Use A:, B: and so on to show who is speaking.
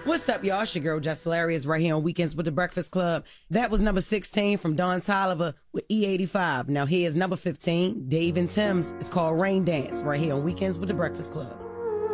A: What's up, y'all? It's your girl, Jess Hilarious, right here on Weekends with the Breakfast Club. That was number 16 from Don Toliver with E85. Now here's number 15, Dave and Tim's. It's called Rain Dance, right here on Weekends with the Breakfast Club.